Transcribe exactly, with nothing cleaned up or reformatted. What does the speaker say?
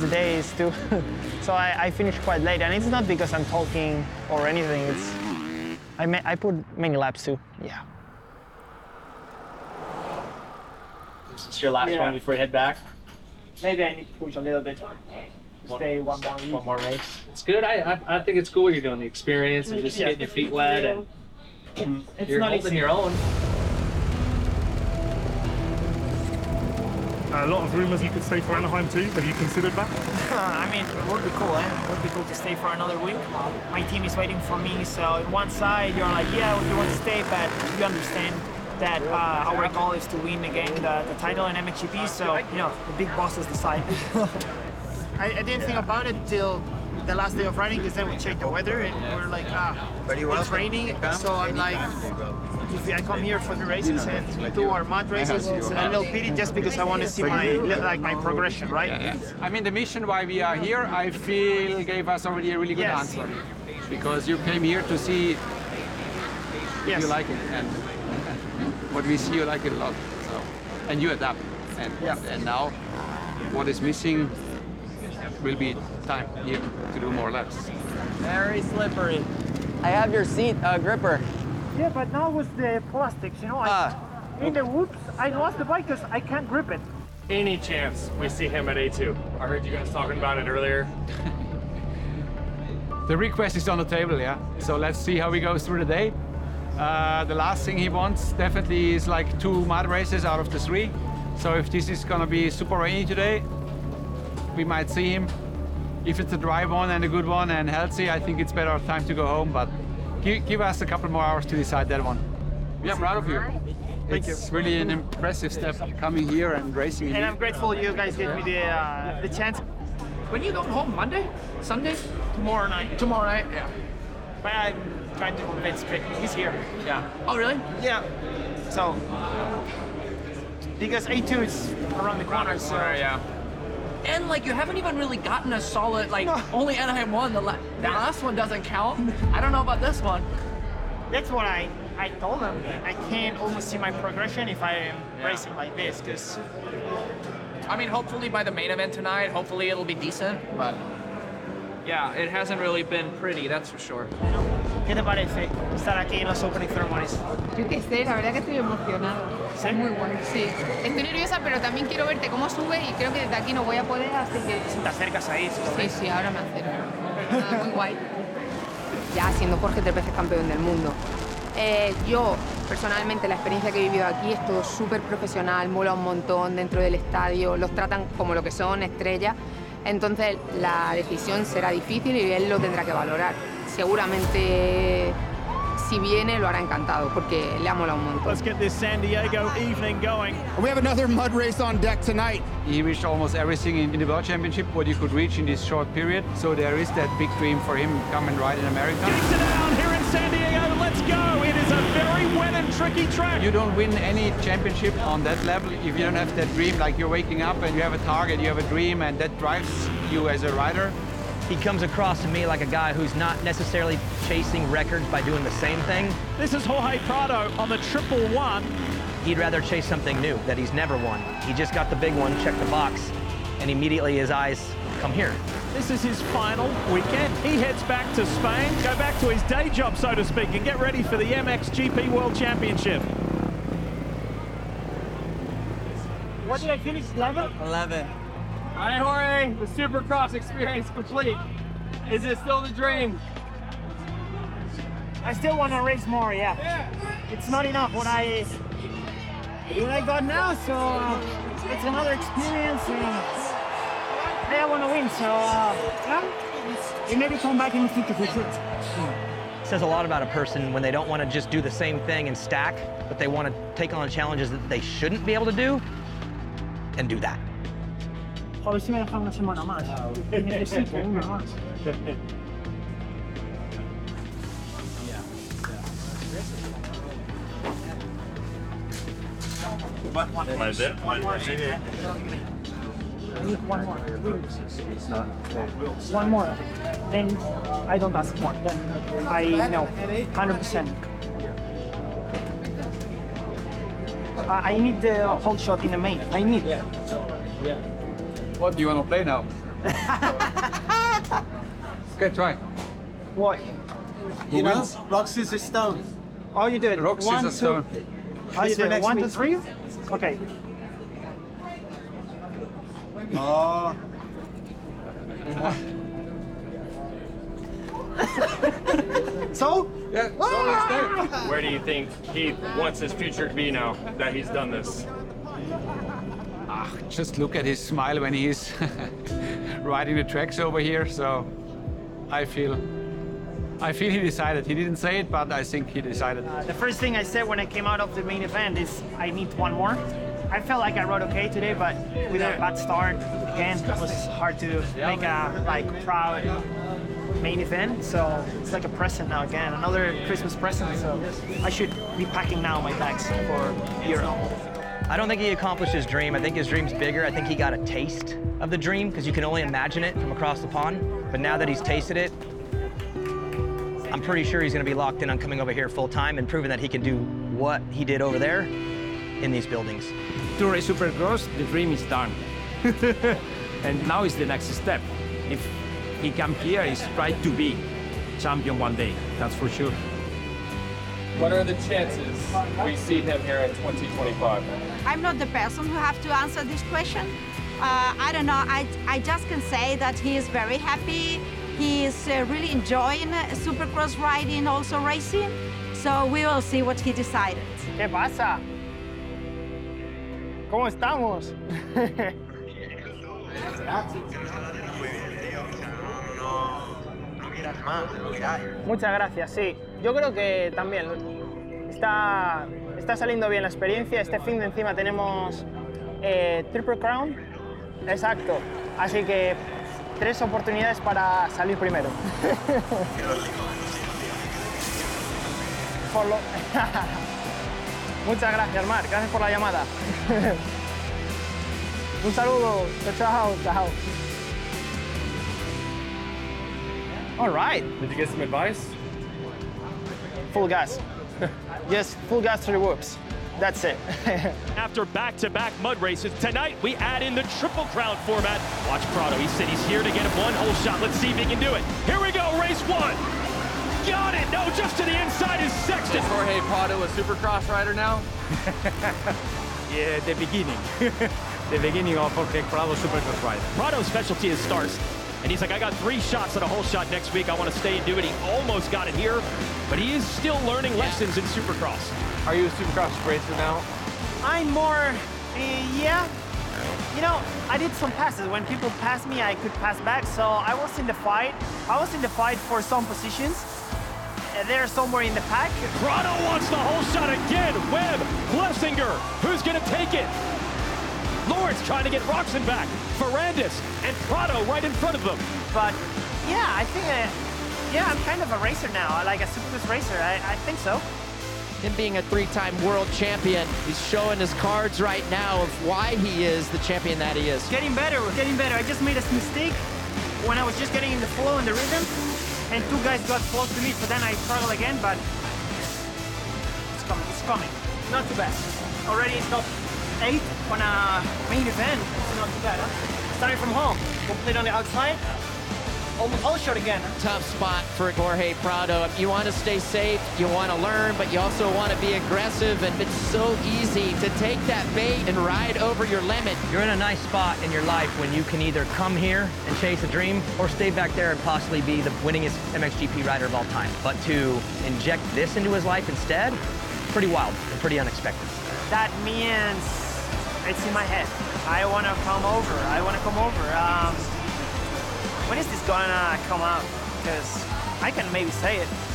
the day is too. So I, I finish quite late, and it's not because I'm talking or anything. It's I may, I put many laps too. Yeah. This is your last Yeah. one before you head back. Maybe I need to push a little bit. Stay one more week. One more race. It's good. I, I I think it's cool. You're doing the experience and just Yeah. getting your feet wet, and It's you're not holding easy. your own. A lot of rumours you could stay for Anaheim too. Have you considered that? I mean, it would be cool, eh? It would be cool to stay for another week. My team is waiting for me, so on one side you're like, yeah, you want to stay, but you understand that uh, our goal is to win again the, the title in M X G P, so, you know, the big bosses decide. I, I didn't think about it till the last day of riding, because then we checked the weather and we're like, ah, it's raining, so I'm like, if I come here for the races and two are mud races, it's a little pity just because I want to see my like my progression, right? I mean, the mission why we are here, I feel, gave us already a really good Yes. answer. Because you came here to see Yes. you like it, and what we see, you like it a lot. So, and you adapt. And, Yeah. and now, what is missing will be time here to do more laps. Very slippery. I have your seat uh, gripper. Yeah, but now with the plastics, you know, I, Ah. in the whoops, I lost the bike because I can't grip it. Any chance we see him at A two? I heard you guys talking about it earlier. The request is on the table, yeah. So let's see how he goes through the day. Uh, the last thing he wants definitely is like two mud races out of the three. So if this is gonna be super rainy today, we might see him. If it's a dry one and a good one and healthy, I think it's better time to go home. But give, give us a couple more hours to decide that one. We are proud of you. Thank it's you. really an impressive step coming here and racing. in And it. I'm grateful you guys gave me the uh, the chance. When you go home, Monday? Sunday? Tomorrow night. Tomorrow night? Yeah. But I'm trying to convince Vic. He's here. Yeah. Oh, really? Yeah. So, because A two is around the corner, so. yeah. And like you haven't even really gotten a solid, like No. only Anaheim won. The, la the last one doesn't count. I don't know about this one. That's what I, I told him. I can't almost see my progression if I am racing like this, because I mean, hopefully by the main event tonight, hopefully it'll be decent, but yeah, it hasn't really been pretty, that's for sure. ¿qué te parece estar aquí en los opening ceremonies? Yo qué sé, la verdad que estoy emocionada. ¿Sí? Muy bueno, sí. Estoy nerviosa, pero también quiero verte cómo sube y creo que desde aquí no voy a poder, así que... Te acercas ahí, si lo Sí, ves. sí, ahora me acerco. Ah, muy guay. Ya siendo Jorge tres veces campeón del mundo. Eh, yo, personalmente, la experiencia que he vivido aquí es todo súper profesional, mola un montón dentro del estadio, los tratan como lo que son, estrellas. Entonces, la decisión será difícil y él lo tendrá que valorar. Seguramente, si viene, lo hará encantado, porque le ha molado un montón. Let's get this San Diego evening going. We have another mud race on deck tonight. He reached almost everything in, in the World Championship what you could reach in this short period. So there is that big dream for him come and ride in America. Gets it down here in San Diego. Let's go. It is a very wet and tricky track. You don't win any championship on that level if you don't have that dream, like you're waking up and you have a target, you have a dream, and that drives you as a rider. He comes across to me like a guy who's not necessarily chasing records by doing the same thing. This is Jorge Prado on the triple one. He'd rather chase something new that he's never won. He just got the big one, checked the box, and immediately his eyes come here. This is his final weekend. He heads back to Spain, go back to his day job, so to speak, and get ready for the M X G P World Championship. What did I finish? eleven? eleven. All right, Jorge, the Supercross experience complete. Is it still the dream? I still want to race more, yeah. It's not enough what I what I got now, so uh, it's another experience. And I want to win, so uh, yeah, and maybe come back in the future for sure. It says a lot about a person when they don't want to just do the same thing and stack, but they want to take on challenges that they shouldn't be able to do and do that. A ver si me dejan una semana más. Necesito una más. Mine's it. Mine's it. I need one more. One more. Then I don't ask more. Then I know, one hundred percent. I I need the whole shot in the main. I need. What do you want to play now? Okay, try. What? You know, rock, scissors, stone. Oh, you did. Rock, One, scissors, two- stone. Oh, you It's for did. next One, week. two, three? Okay. Oh. So? Yeah, so it's there. Where do you think he wants his future to be now that he's done this? Ah, just look at his smile when he's riding the tracks over here. So I feel, I feel he decided. He didn't say it, but I think he decided. Uh, the first thing I said when I came out of the main event is I need one more. I felt like I rode okay today, but with a bad start, again, it was hard to make a like proud main event. So it's like a present now again, another Christmas present. So I should be packing now my bags for Europe. I don't think he accomplished his dream. I think his dream's bigger. I think he got a taste of the dream because you can only imagine it from across the pond. But now that he's tasted it, I'm pretty sure he's going to be locked in on coming over here full time and proving that he can do what he did over there in these buildings. To race Supercross, the dream is done. And now is the next step. If he come here, he's try to be champion one day, that's for sure. What are the chances we see him here in twenty twenty-five? I'm not the person who have to answer this question. Uh, I don't know. I, I just can say that he is very happy. He is uh, really enjoying uh, Supercross riding, also racing. So we will see what he decided. ¿Qué pasa? ¿Cómo estamos? Muchas gracias, sí. Yo creo que también está, está saliendo bien la experiencia. Este fin de encima tenemos eh, Triple Crown. Exacto. Así que tres oportunidades para salir primero. Por lo- Muchas gracias, Marc. Gracias por la llamada. Un saludo. Chao, chao. All right. Did you get some advice? Full gas. Just full gas to the whoops. That's it. After back-to-back mud races, tonight we add in the Triple Crown format. Watch Prado, he said he's here to get a one-hole shot. Let's see if he can do it. Here we go, race one. Got it, no, just to the inside is Sexton. Is Jorge Prado a Supercross rider now? Yeah, the beginning. The beginning of Jorge Prado Supercross ride. Prado's specialty is starts. And he's like, I got three shots at a hole shot next week. I want to stay and do it. He almost got it here, but he is still learning lessons in Supercross. Are you a Supercross racer now? I'm more, uh, yeah. You know, I did some passes. When people pass me, I could pass back. So I was in the fight. I was in the fight for some positions. Uh, they're somewhere in the pack. Prado wants the hole shot again. Webb, Plessinger, who's going to take it? Lawrence trying to get Roxon back. Ferrandis and Prado right in front of them. But yeah, I think, uh, yeah, I'm kind of a racer now. Like a Supercross racer. I, I think so. Him being a three-time world champion, he's showing his cards right now of why he is the champion that he is. Getting better, we're getting better. I just made a mistake when I was just getting in the flow and the rhythm, and two guys got close to me, so then I struggled again, but it's coming, it's coming. Not too bad. Already top eight on a main event. It's not too bad, huh? Starting from home, complete on the outside. Almost all shot again. Tough spot for Jorge Prado. You want to stay safe, you want to learn, but you also want to be aggressive, and it's so easy to take that bait and ride over your limit. You're in a nice spot in your life when you can either come here and chase a dream or stay back there and possibly be the winningest M X G P rider of all time. But to inject this into his life instead, pretty wild and pretty unexpected. That means it's in my head. I want to come over. I want to come over. Um, When is this gonna come out? Because I can maybe say it.